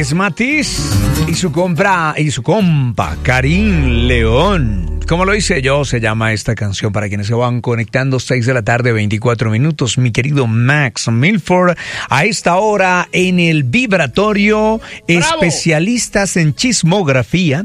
Es Matiz y su compa, Karim León. ¿Cómo lo hice yo? Se llama esta canción para quienes se van conectando. 6 de la tarde, 24 minutos. Mi querido Max Milford, a esta hora en el Vibratorio, ¡bravo! Especialistas en chismografía.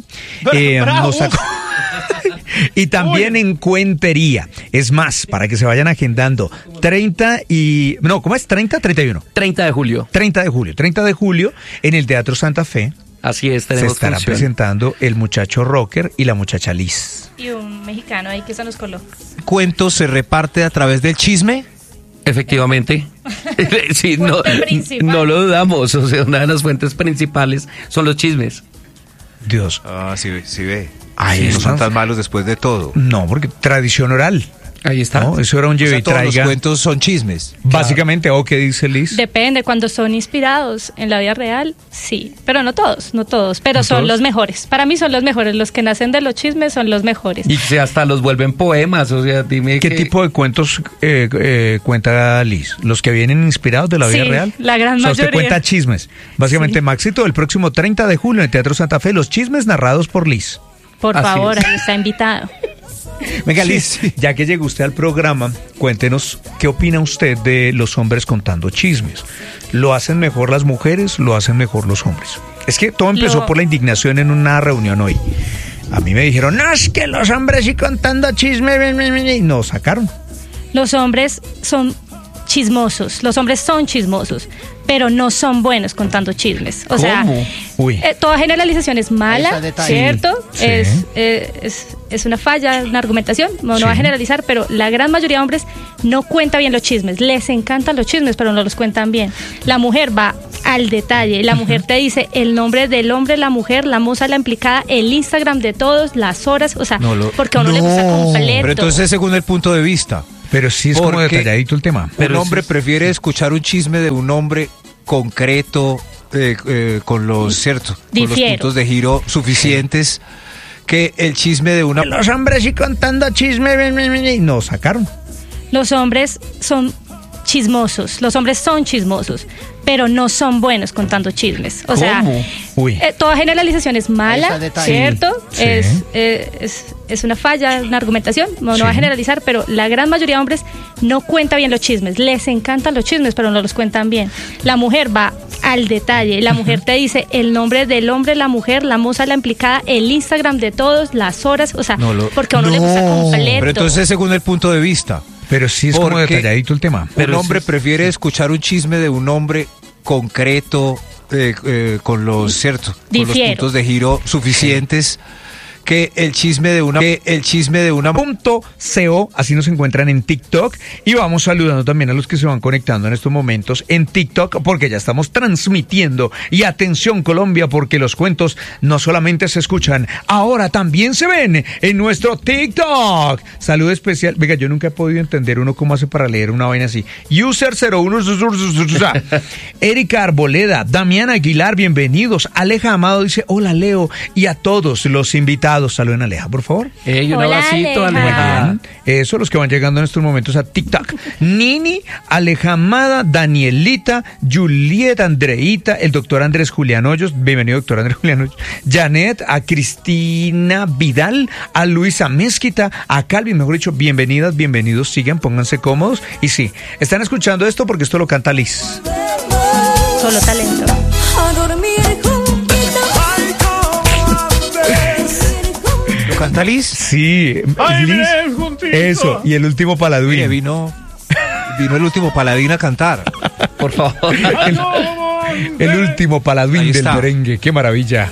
Y también en cuentería. Es más, para que se vayan agendando, 30 y... No, ¿cómo es? ¿30? 31. 30 de julio. 30 de julio en el Teatro Santa Fe. Así es, tenemos se estará función. presentando el muchacho rocker y la muchacha Liz. Y un mexicano ahí que se nos coloca. ¿Cuento se reparte a través del chisme? Efectivamente. Sí, no lo dudamos. O sea, una de las fuentes principales son los chismes. Dios. Ah, sí ve. Ay, no son tan malos después de todo. No, porque tradición oral. Ahí está. No, eso era un lleve y todos traiga. Los cuentos son chismes. Básicamente, ¿o qué dice Liz? Depende, cuando son inspirados en la vida real, sí. Pero no todos, pero ¿No son todos? los mejores. Para mí son los mejores. Los que nacen de los chismes son los mejores. Y que hasta los vuelven poemas. O sea, dime ¿Qué tipo de cuentos cuenta Liz? ¿Los que vienen inspirados de la vida Sí, real? la gran Usted mayoría. cuenta chismes. Básicamente, Sí. Maxito, el próximo 30 de julio en el Teatro Santa Fe, los chismes narrados por Liz. Por Así favor, es. ahí está invitado. Venga, Liz, ya que llegó usted al programa, cuéntenos qué opina usted de los hombres contando chismes. ¿Lo hacen mejor las mujeres? ¿Lo hacen mejor los hombres? Es que todo empezó por la indignación en una reunión hoy. A mí me dijeron, no, es que los hombres sí contando chismes, y nos sacaron. Los hombres son chismosos. Los hombres son chismosos, pero no son buenos contando chismes. O sea, Uy. toda generalización es mala, ¿cierto? Sí. Es una falla, una argumentación. No Sí. va a generalizar, pero la gran mayoría de hombres no cuenta bien los chismes. Les encantan los chismes, pero no los cuentan bien. La mujer va al detalle. La mujer te dice el nombre del hombre, la mujer, la musa, la implicada, el Instagram de todos, las horas. O sea, porque a uno le gusta completo. Pero entonces, según el punto de vista. Pero sí es como Porque detalladito el tema. Un hombre prefiere escuchar un chisme de un hombre concreto, con los Difiero. puntos de giro suficientes, que el chisme de una... Los hombres sí contando chismes, y nos sacaron. Los hombres son chismosos. Los hombres son chismosos, pero no son buenos contando chismes. O sea, Uy. toda generalización es mala, ¿cierto? Sí. Es una falla, una argumentación. No Sí. va a generalizar, pero la gran mayoría de hombres no cuenta bien los chismes. Les encantan los chismes, pero no los cuentan bien. La mujer va al detalle. La mujer te dice el nombre del hombre, la mujer, la musa, la implicada, el Instagram de todos, las horas. O sea, porque a uno le gusta completo. Pero entonces, según el punto de vista. Pero sí es como detalladito el tema. Un hombre prefiere escuchar un chisme de un hombre concreto, con los puntos de giro suficientes, que el chisme de una... .co, así nos encuentran en TikTok, y vamos saludando también a los que se van conectando en estos momentos en TikTok, porque ya estamos transmitiendo. Y atención, Colombia, porque los cuentos no solamente se escuchan, ahora también se ven en nuestro TikTok. Saludo especial. Venga, yo nunca he podido entender uno cómo hace para leer una vaina así. User 01, Erika Arboleda, Damián Aguilar, bienvenidos. Aleja Amado dice, hola Leo, y a todos los invitados. Saluden a Aleja, por favor. Un Hola, abacito, Aleja. Aleja. Eso, los que van llegando en estos momentos a TikTok. Nini, Aleja Amada, Danielita, Juliet, Andreita, el doctor Andrés Julián Hoyos, bienvenido doctor Andrés Julián Hoyos, Janet, a Cristina Vidal, a Luisa Mezquita, a Calvin, mejor dicho, bienvenidas, bienvenidos, sigan, pónganse cómodos. Y sí, están escuchando esto porque esto lo canta Liz. Solo talento. A dormir ¿Lo canta Liz? Sí, Liz. Eso, y el último Paladín. Mire, vino el último paladín a cantar. Por favor. El último Paladín Ahí del está. merengue, qué maravilla.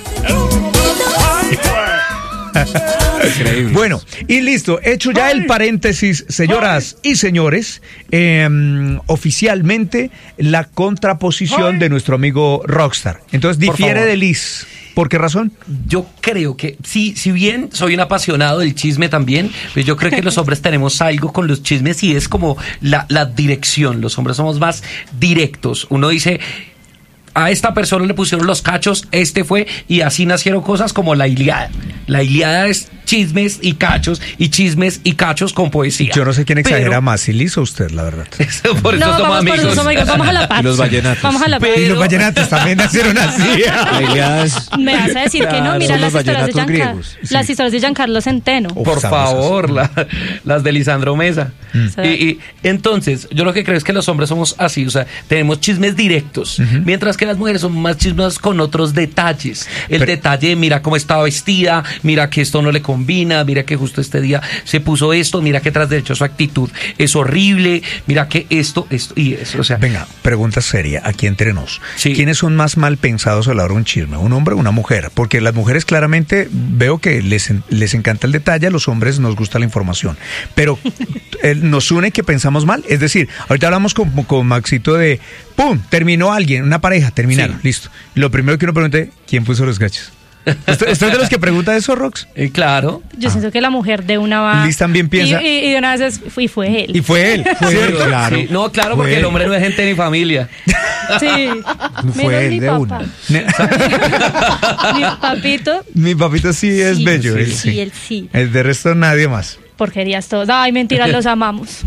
Increíble. Bueno, y listo, hecho ya el paréntesis, señoras y señores, oficialmente la contraposición de nuestro amigo Rockstar. Entonces difiere favor. de Liz. ¿Por qué razón? Yo creo que, sí, si bien soy un apasionado del chisme también, pues yo creo que los hombres tenemos algo con los chismes y es como la dirección. Los hombres somos más directos. Uno dice, a esta persona le pusieron los cachos, este fue, y así nacieron cosas como la Ilíada. La Ilíada es chismes y cachos con poesía. Yo no sé quién exagera más, si Liz o usted, la verdad. Por eso somos amigos. Por eso somos amigos. Vamos a la paz. Y los vallenatos. Vamos a la paz. Y los vallenatos también nacieron así. Me vas a decir que no, Claro, mira son las los historias de vallenatos griegos. Las historias de Giancarlo Centeno. Por favor, las de Lisandro Mesa. Y entonces, yo lo que creo es que los hombres somos así, o sea, tenemos chismes directos, mientras que las mujeres son más chismosas con otros detalles. Detalle, mira cómo estaba vestida, mira que esto no le combina, mira que justo este día se puso esto, mira que tras de hecho su actitud es horrible, mira que esto y eso, o sea. Venga, pregunta seria, aquí entre nos. Sí. ¿Quiénes son más mal pensados a la hora de un chisme? ¿Un hombre o una mujer? Porque las mujeres claramente veo que les encanta el detalle, a los hombres nos gusta la información. Pero nos une que pensamos mal. Es decir, ahorita hablamos con Maxito de, ¡pum!, terminó alguien, una pareja, terminaron, listo. Lo primero que uno pregunta es, ¿quién puso los gachos? ¿Usted es de los que pregunta eso, Rox? Claro. Yo siento que la mujer de una va... Liz también piensa... Y de una vez fue él. Y fue él. ¿Cierto? Claro. Sí. No, claro, porque Fue el hombre no es gente ni familia. Sí. Fue Menos él mi de papá. una. Mi papito. Mi papito sí es bello. Sí, él sí, él sí. El de resto nadie más. Porquerías todos. Ay, mentira, los amamos.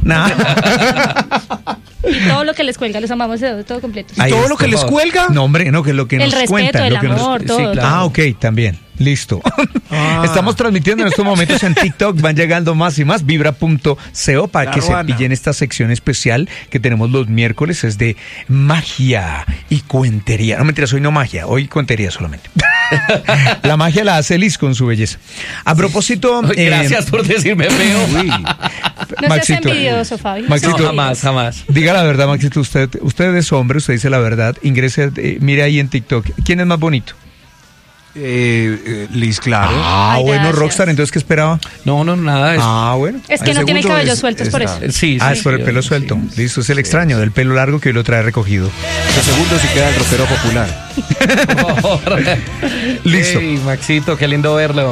Y todo lo que les cuelga, los amamos de todo completo. Ahí ¿Todo está. lo que les cuelga? No, hombre, no, que lo que El nos respeto, cuentan. el lo que nos- amor, todo. Sí, claro. Ah, ok, también. Listo. Estamos transmitiendo en estos momentos en TikTok, van llegando más y más, vibra.co para que se Caruana. pillen esta sección especial que tenemos los miércoles, es de magia y cuentería. No, mentiras, hoy no magia, hoy cuentería solamente. La magia la hace Liz con su belleza. A propósito... Gracias por decirme feo. No seas Maxito. envidioso, Fabi. Maxito. No, jamás. Diga la verdad, Maxito, usted es hombre, usted dice la verdad, ingrese, mire ahí en TikTok, ¿quién es más bonito? Liz, claro. Ay, Bueno, gracias. Rockstar, entonces ¿qué esperaba? No, nada de eso. Bueno. Es que El no tiene segundo cabello es- suelto, es por está- eso. Sí, Es por el pelo suelto. Listo, es el extraño del pelo largo que hoy lo trae recogido. El segundo sí queda el rockero popular. Por favor. Listo. Ey, Maxito, qué lindo verlo.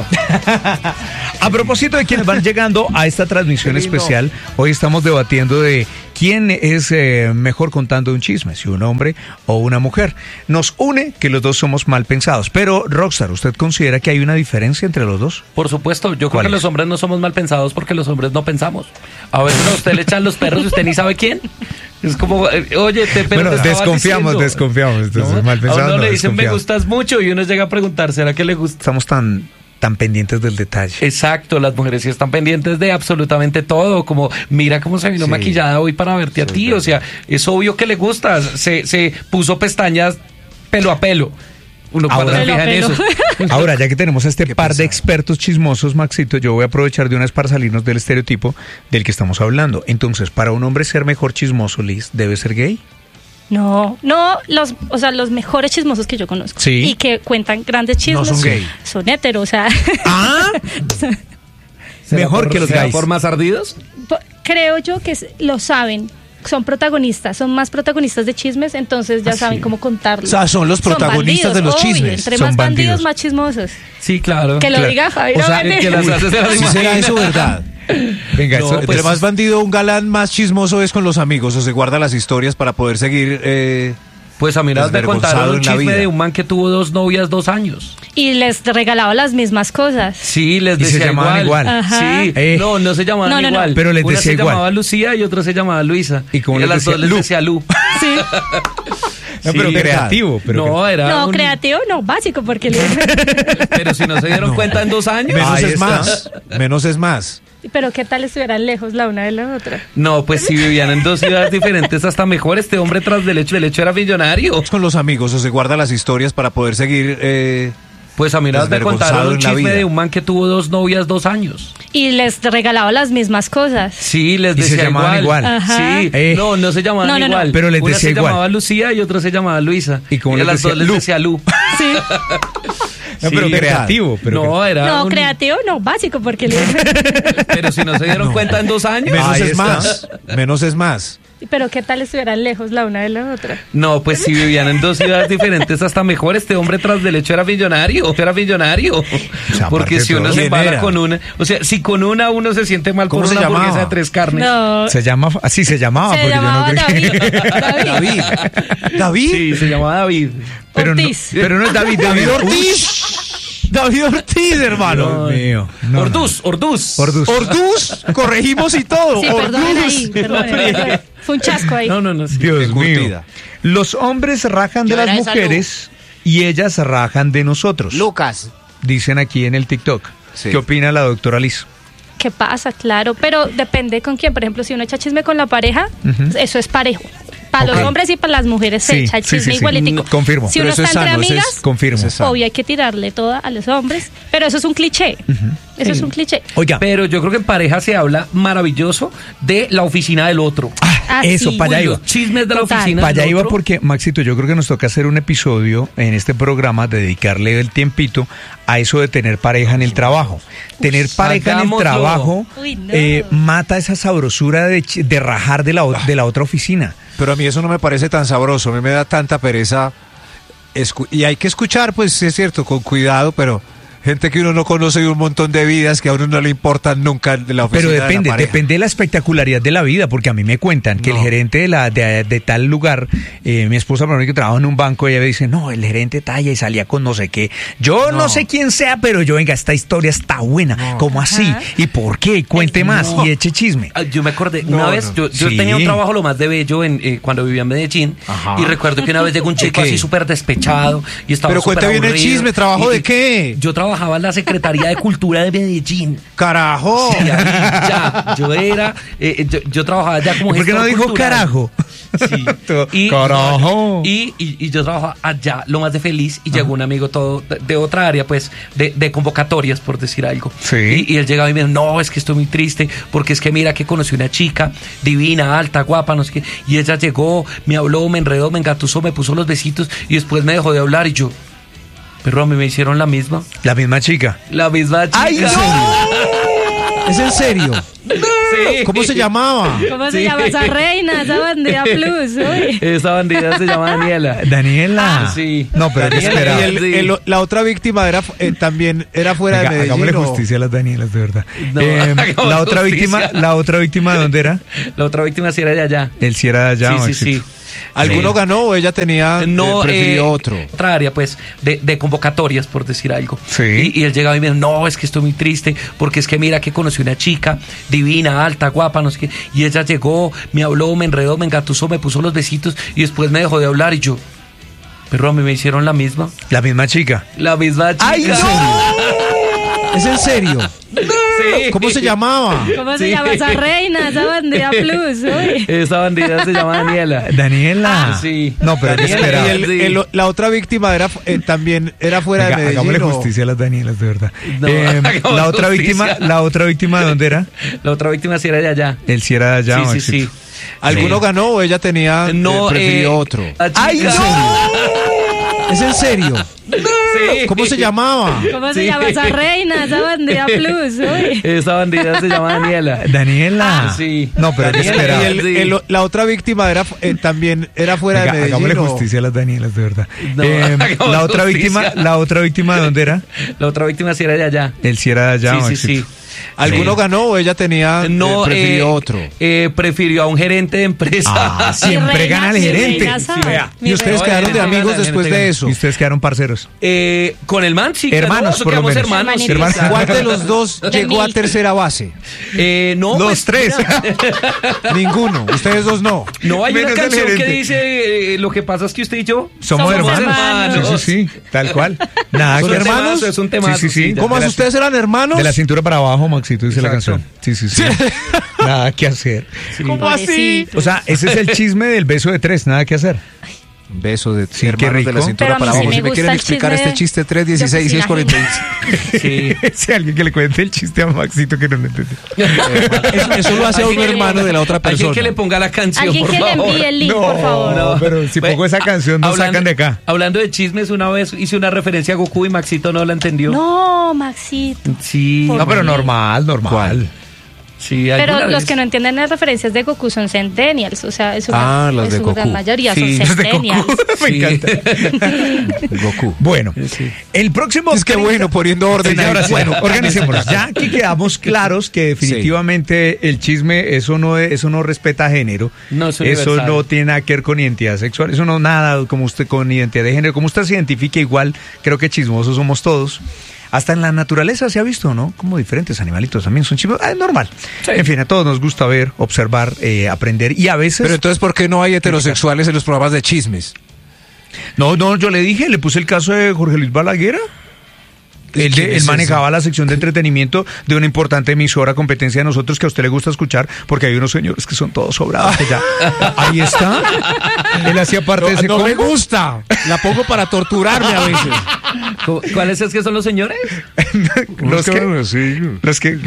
A propósito de quienes van llegando a esta transmisión especial, hoy estamos debatiendo de quién es mejor contando un chisme, si un hombre o una mujer. Nos une que los dos somos mal pensados, pero Rockstar, ¿usted considera que hay una diferencia entre los dos? Por supuesto, yo creo ¿Cuál que es? los hombres no somos mal pensados porque los hombres no pensamos. A veces a usted le echan los perros y usted ni sabe quién. Es como, oye, Bueno, te estaba desconfiamos. Entonces, mal a pensados, uno no, le dicen me desconfiados. gustas mucho y uno llega a preguntar, ¿será que le gusta? Estamos tan pendientes del detalle. Exacto, las mujeres sí están pendientes de absolutamente todo, como mira cómo se vino Sí. maquillada hoy para verte a Sí, ti, es o sea, es obvio que le gustas, se puso pestañas pelo a pelo. Uno cuando Ahora- se fija en Pelo a eso. Ahora, ya que tenemos a este Qué par de pesado. expertos chismosos, Maxito, yo voy a aprovechar de una vez para salirnos del estereotipo del que estamos hablando. Entonces, para un hombre ser mejor chismoso, Liz, ¿debe ser gay? No, los mejores chismosos que yo conozco. Sí. Y que cuentan grandes chismes. No son gay. Son heteros, o sea. ¡Ah! Mejor que los ¿Será gays. por más ardidos? Creo yo que lo saben. Son protagonistas, son más protagonistas de chismes, entonces ya saben cómo contarlo. O sea, son los protagonistas de los obvio, chismes. Entre Son más bandidos, bandidos. más chismosos. Sí, claro. Que lo Claro. diga Javi. O no, sea, mentira. que las hace se las ¿Sí será imagina. eso verdad? Venga, No, eso, pues, Entre más bandido, un galán más chismoso es con los amigos o se guarda las historias para poder seguir. Pues a mí me Desvergonzado contaron un en la chisme vida. de un man que tuvo 2 novias 2 años. Y les regalaba las mismas cosas. Sí, les Y se decía llamaban igual. Ajá. Sí, no se llamaban No, no, no. igual. Pero les Una decía se igual. llamaba Lucía y otra se llamaba Luisa. ¿Y cómo a les las decía? dos les Lu. decía Lu. Sí. No, pero Sí, creativo. Pero No, era No, un- creativo, no, básico, porque Pero si no se dieron cuenta en 2 años. Menos Ahí es está. más. Menos es más. Pero qué tal estuvieran lejos la una de la otra. No, pues si vivían en 2 ciudades diferentes, hasta mejor. Este hombre tras del hecho era millonario. Con los amigos o se guarda las historias para poder seguir. Pues a mí me Desvergonzado contaron un en la chisme vida. de un man que tuvo 2 novias 2 años. Y les regalaba las mismas cosas. Sí, les Y se decía llamaban igual. Ajá. Sí, no se llamaban No, no, no. igual. Pero les Una decía se igual. llamaba Lucía y otra se llamaba Luisa. ¿Y cómo a les las decía? dos les Lu. decía Lu. Sí. No, pero Sí, creativo. Pero No, era No, un- creativo, no, básico, porque Pero si no se dieron cuenta en 2 años. Menos Ahí es está. más. Menos es más. Pero qué tal estuvieran lejos la una de la otra. No, pues si vivían en 2 ciudades diferentes, hasta mejor. Este hombre tras del hecho era millonario. sea, Porque aparte si de uno todo. se ¿Quién embala era? con una. O sea, si con una uno se siente mal por ¿Cómo se una hamburguesa llamaba? de 3 carnes. No. se llama, así se llamaba. Se porque llamaba yo no creo que- David. David. Sí, se llamaba David. pero, no, Ortiz. pero no es David. David Ortiz. David Ortiz, hermano. Dios mío. Orduz. Orduz, corregimos y todo. Sí, perdonen ahí, perdonen. Fue un chasco ahí. No. Sí. Dios mío. Curtida. Los hombres rajan de Yo las era esa mujeres y ellas rajan de nosotros. Lucas. Dicen aquí en el TikTok. Sí. ¿Qué opina la doctora Liz? ¿Qué pasa? Claro, pero depende con quién. Por ejemplo, si uno echa chisme con la pareja, eso es parejo. Para Ok. los hombres y para las mujeres se Sí, echa el sí, chisme sí. igualitico. Confirmo. Si Pero uno eso está es entre sano, eso es- amigas, Confirmo. Eso es sano. obvio hay que tirarle toda a los hombres, pero eso es un cliché. Eso es un cliché. Oiga, Pero yo creo que en pareja se habla maravilloso de la oficina del otro. Ah, eso, sí. para allá iba. Los chismes de la Total. oficina Para allá del iba otro. porque, Maxito, yo creo que nos toca hacer un episodio en este programa, dedicarle el tiempito a eso de tener pareja en el trabajo. Tener pareja en el hagámoslo. trabajo Uy, no. mata esa sabrosura de rajar de la otra oficina. Pero a mí eso no me parece tan sabroso, a mí me da tanta pereza. Y hay que escuchar, pues es cierto, con cuidado, pero gente que uno no conoce y un montón de vidas que a uno no le importan nunca de la oficina. Pero de la pareja. depende de la espectacularidad de la vida, porque a mí me cuentan que No. el gerente de tal lugar, mi esposa, por ejemplo, que trabaja en un banco, ella me dice, no, el gerente talla y salía con no sé qué. Yo no, No. sé quién sea, pero yo, venga, esta historia está buena. No. ¿Cómo así? Ajá. ¿Y por qué? Cuente más No. y eche chisme. Ah, yo me acordé, No, una vez, no. yo Sí. tenía un trabajo lo más de bello cuando vivía en Medellín. Ajá. Y recuerdo que una vez llegó un chico qué? así súper despechado y estaba Pero cuente súper bien el aburrido. chisme, ¿trabajo de qué? Yo trabajaba en la Secretaría de Cultura de Medellín. ¡Carajo! Y ahí ya, yo trabajaba ya como ¿Por qué no gestor dijo cultural. carajo? Sí. Carajo. Y yo trabajaba allá lo más de feliz y llegó un amigo todo de otra área, pues, de convocatorias, por decir algo. Sí. Y él llegaba y me dijo, no, es que estoy muy triste porque es que mira que conocí una chica divina, alta, guapa, no sé qué. Y ella llegó, me habló, me enredó, me engatusó, me puso los besitos y después me dejó de hablar y yo... Pero a mí me hicieron la misma. La misma chica. La misma chica. ¡Ay, ¿Es en serio? Sí. ¿Cómo se llamaba? ¿Cómo se Sí. llama esa reina, esa bandera plus? Uy. Esa bandida se llama Daniela. Daniela. Sí. No, pero ¿qué Daniela, espera? Y la otra víctima era también era fuera Venga, de Medellín. hagámosle ¿o? justicia a las Danielas, de verdad. No, hagamos la otra justicia. víctima, ¿de dónde era? La otra víctima sí era de allá. Él sí era de allá. Sí, sí, Maxito. sí. ¿Alguno ganó o ella tenía No, prefirió otro? Otra área, pues, de convocatorias, por decir algo. Sí. Y él llegaba y me dijo, no, es que estoy muy triste, porque es que mira que conocí una chica divina, alta, guapa, no sé qué. Y ella llegó, me habló, me enredó, me engatusó, me puso los besitos y después me dejó de hablar y yo... Pero a mí me hicieron la misma. La misma chica. La misma chica. ¡Ay, no! ¿Es en serio? Sí. ¿Cómo se llamaba? ¿Cómo se Sí. llama esa reina, esa bandera plus? Uy. Esa bandida se llama Daniela. Daniela. Ah, sí. No, pero ¿qué Daniela, espera? y La otra víctima era también era fuera Venga, de Medellín. hagámosle ¿o? justicia a las Danielas, de verdad. No, hagamos la otra justicia. víctima, ¿de dónde era? La otra víctima sí era de allá. Él sí era de allá. Sí, sí, Maxito. sí. ¿Alguno Sí. ganó o ella tenía No, prefirió otro? la chica- ¡Ay, ¿Es en serio? Sí. ¿Cómo se llamaba? ¿Cómo se Sí. llama esa reina, esa bandera plus? Uy. Esa bandida se llama Daniela. Daniela. Sí. No, pero ¿qué Daniela, espera? y el- La otra víctima era también era fuera Venga, de Medellín. hagámosle ¿o? justicia a las Danielas, de verdad. No, hagamos la otra justicia. víctima, ¿de dónde era? La otra víctima sí era de allá. Él sí era de allá. Sí, sí, Maxito. sí. ¿Alguno Sí. ganó o ella tenía No, prefirió otro? prefirió a un gerente de empresa. Ah, siempre Mi reina- gana el mi gerente. reina sabe. Sí, vea. Mi ¿Y ustedes reina quedaron de Oye, amigos gana, después gana. de eso? Y ustedes quedaron parceros. Con el man, sí. Hermanos, claro, por lo quedamos menos. hermanos. sí, Hermanitos. claro. ¿Cuál de los dos De llegó a mil. tercera base? No, Los pues, tres. Ninguno. Ustedes dos no. No hay Menos una el canción que gerente. dice lo que pasa es que usted y yo Somos Somos hermanos. hermanos. Sí, sí, tal cual. Nada, ¿Son que- hermanos? Es un temazo. Sí, sí, sí. ya. ¿Cómo de así la- ustedes eran hermanos? De la cintura para abajo, Maxito, dice la Exacto. canción. Sí, sí, sí. Nada que hacer. ¿Cómo así? Pobrecito. O sea, ese es el chisme del beso de tres, nada que hacer. Beso de Sí, hermanos qué de la rico. cintura Pero a mí para sí abajo. me Si me gusta quieren el explicar chisme este chiste, de 316 646. Sí. Si alguien que le cuente el chiste a Maxito que no lo entiende. Eso lo hace a un Alguien que le hermano ponga- de la otra Alguien persona. que le ponga la canción, Alguien por que le favor. envíe el link, por favor. No, pero si pongo esa canción, nos Hablando- sacan de acá. Hablando de chismes, una vez hice una referencia a Goku y Maxito no la entendió. No, Maxito. Sí. Por No, pero Sí. normal. ¿Cuál? Sí, Pero alguna los vez. que no entienden las referencias de Goku son centennials, o sea, es una, Las de su gran Goku. mayoría Sí. son Los de Goku. centennials. Me Sí. encanta. Goku. Bueno, Sí. el próximo. Es que 30 bueno, poniendo orden. Sí, ahora sí. Bueno, Bueno, organicémonos. Ya que quedamos claros que definitivamente el chisme, eso no respeta género. No, es eso universal. no tiene nada que ver con identidad sexual. Eso no nada como usted con identidad de género. Como usted se identifique igual, creo que chismosos somos todos. hasta en la naturaleza se ha visto, ¿no? Como diferentes animalitos también son chismosos. Es normal. Sí. En fin, a todos nos gusta ver, observar, aprender y a veces... Pero entonces, ¿por qué no hay heterosexuales en los programas de chismes? No, yo le puse el caso de Jorge Luis Balaguer. Él manejaba la sección de entretenimiento de una importante emisora, competencia de nosotros, que a usted le gusta escuchar, porque hay unos señores que son todos sobrados. Ahí está. Él hacía parte de ese combo. No me gusta. La pongo para torturarme a veces. ¿Cuáles es que son los señores? los que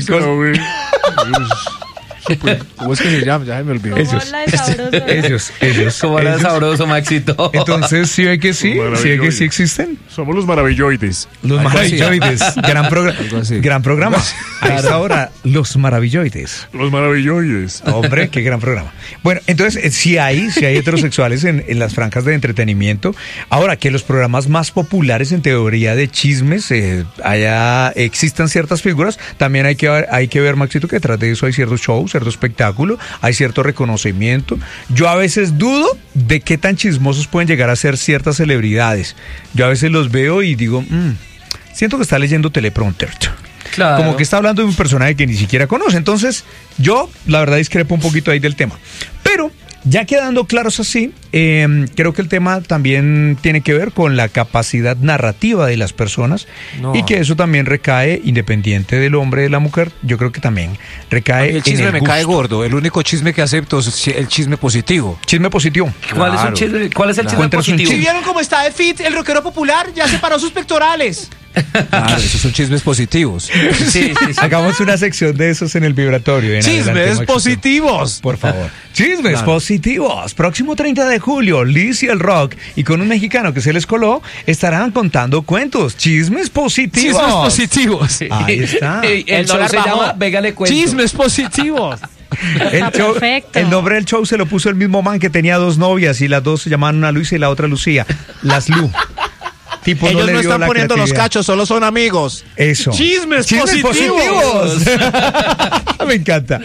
¿Cómo es que se llama? Ya me olvidé. Ellos. ¿Cómo habla de sabroso, Maxito? Entonces, ¿sí ve que sí? ¿Sí ve que sí existen? Somos los Maravilloides. Los Maravilloides. Gran programa. A esta hora, los Maravilloides. Los Maravilloides. Hombre, qué gran programa. Bueno, entonces, sí hay heterosexuales en las franjas de entretenimiento. Ahora, que los programas más populares en teoría de chismes, existan ciertas figuras, también hay que ver, Maxito, que detrás de eso hay ciertos shows, cierto espectáculo, hay cierto reconocimiento. Yo a veces dudo de qué tan chismosos pueden llegar a ser ciertas celebridades. Yo a veces los veo y digo, siento que está leyendo teleprompter. Claro. Como que está hablando de un personaje que ni siquiera conoce. Entonces, yo, la verdad, discrepo un poquito ahí del tema. Pero, ya quedando claros así, creo que el tema también tiene que ver con la capacidad narrativa de las personas y que eso también recae, independiente del hombre y de la mujer, yo creo que también recae en el chisme. Me gusto. cae gordo. El único chisme que acepto es el chisme positivo. Chisme positivo. ¿Cuál es el chisme positivo? ¿Sí vieron cómo está de fit el rockero popular? Ya separó sus pectorales. Claro, esos son chismes positivos. Sí. Hagamos una sección de esos en el vibratorio. Chismes positivos. Por favor. Chismes positivos. Próximo 30 de julio, Liz y el Rock, y con un mexicano que se les coló, estarán contando cuentos. Chismes positivos. Chismes positivos. Sí. Ahí está. El show se llama Végale Cuento. Chismes positivos. El nombre del show se lo puso el mismo man que tenía 2 novias y las dos se llamaban una Luisa y la otra Lucía. Las Lu. Tipo, ellos no están poniendo creatividad. los cachos, solo son amigos. Eso. Chismes positivos. Me encanta.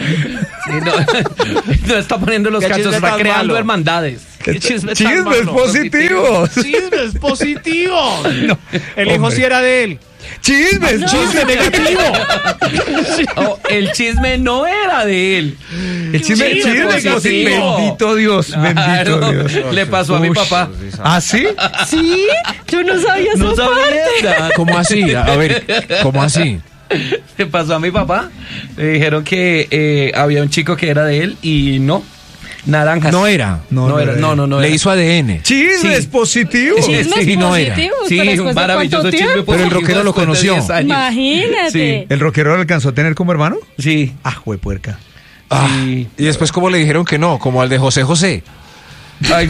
No está poniendo los cachos, está creando hermandades. Chismes positivos. Chismes positivos. No, el hijo sí era de él. Chisme negativo. El chisme no era de él. El chisme positivo. Bendito Dios. Le pasó a mi papá. ¿Ah, sí? Sí, yo no sabía esa parte. ¿Cómo así? A ver, ¿cómo así? Le pasó a mi papá. Le dijeron que había un chico que era de él y no. Naranjas. No era. No era. Le hizo ADN. Chismes positivos. Chismes no era. Sí, un maravilloso chisme positivo. Pero el rockero lo conoció. Imagínate. Sí. ¿El rockero lo alcanzó a tener como hermano? Sí. Ah, juepuerca. Sí. Y después, ¿cómo le dijeron que no? Como al de José José. Ay.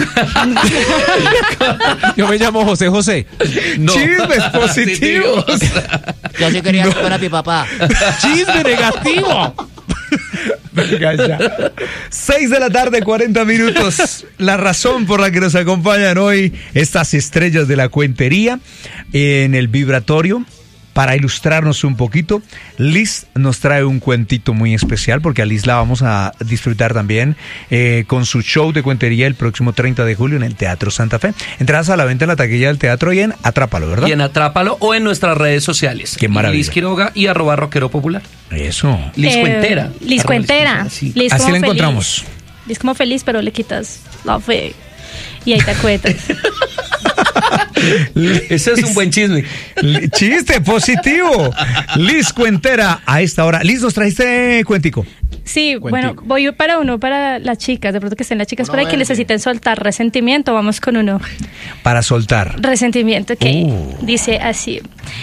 Yo me llamo José José. No. Chismes positivos. Yo sí quería que fuera mi papá. Chisme negativo. Venga ya. 6 de la tarde, 40 minutos. La razón por la que nos acompañan hoy estas estrellas de la cuentería en el vibratorio. Para ilustrarnos un poquito, Liz nos trae un cuentito muy especial, porque a Liz la vamos a disfrutar también con su show de cuentería el próximo 30 de julio en el Teatro Santa Fe. Entradas a la venta en la taquilla del teatro y en Atrápalo, ¿verdad? Y en Atrápalo o en nuestras redes sociales. Qué maravilla. Liz Quiroga y @rockero popular. Eso. Liz Cuentera. Liz Cuentera. Sí. Liz Así como la feliz. encontramos. Liz como feliz, pero le quitas la fe. Y ahí te acuerdas. Ese es un buen chisme. Chiste positivo. Liz Cuentera a esta hora. Liz, ¿nos trajiste cuentico? Sí, bueno, voy para las chicas, de pronto que estén las chicas por ahí que necesiten soltar resentimiento, vamos con uno. Para soltar. Resentimiento, que dice así.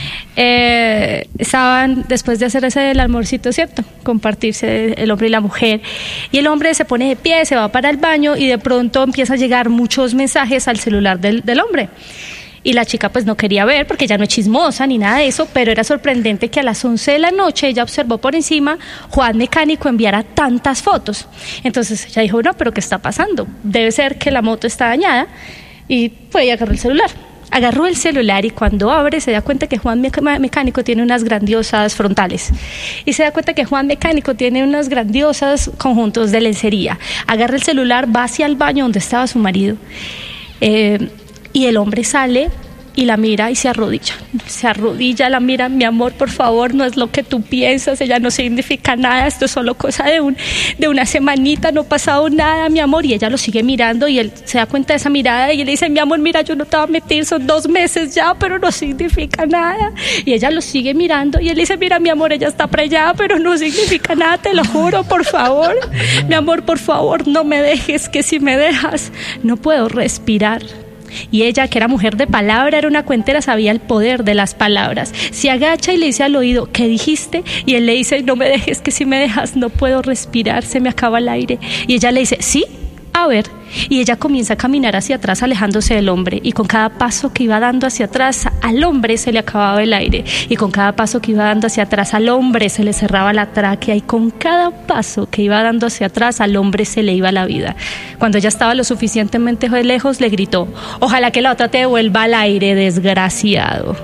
Estaban después de hacer el almuercito, ¿cierto? Compartirse el hombre y la mujer. Y el hombre se pone de pie, se va para el baño y de pronto empieza a llegar muchos mensajes al celular del hombre. Y la chica pues no quería ver porque ella no es chismosa ni nada de eso, pero era sorprendente que a las 11 de la noche ella observó por encima Juan Mecánico enviara tantas fotos. Entonces ella dijo, no, pero ¿qué está pasando? Debe ser que la moto está dañada y pues ella agarró el celular. Agarró el celular y cuando abre se da cuenta que Juan Mecánico tiene unas grandiosas frontales. Y se da cuenta que Juan Mecánico tiene unas grandiosas conjuntos de lencería. Agarra el celular, va hacia el baño donde estaba su marido. Y el hombre sale y la mira y se arrodilla, la mira, mi amor, por favor, no es lo que tú piensas, ella no significa nada, esto es solo cosa de una semanita, no ha pasado nada, mi amor, y ella lo sigue mirando y él se da cuenta de esa mirada y él le dice, mi amor, mira, yo no te voy a mentir, son 2 meses ya, pero no significa nada, y ella lo sigue mirando y él le dice, mira, mi amor, ella está preñada, pero no significa nada, te lo juro, por favor, mi amor, por favor, no me dejes, que si me dejas, no puedo respirar. Y ella, que era mujer de palabra, era una cuentera, sabía el poder de las palabras. Se agacha y le dice al oído, ¿qué dijiste? Y él le dice, no me dejes, que si me dejas no puedo respirar, se me acaba el aire. Y ella le dice, ¿sí? A ver. Y ella comienza a caminar hacia atrás, alejándose del hombre, y con cada paso que iba dando hacia atrás al hombre se le acababa el aire, y con cada paso que iba dando hacia atrás al hombre se le cerraba la tráquea, y con cada paso que iba dando hacia atrás al hombre se le iba la vida. Cuando ella estaba lo suficientemente lejos, le gritó, ojalá que la otra te devuelva al aire, desgraciado.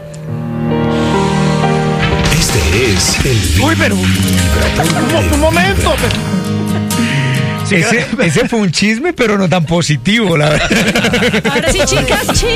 Este es el... Uy, pero... Un momento, pero... Ese fue un chisme, pero no tan positivo, la verdad. Ahora sí, chicas, chisme.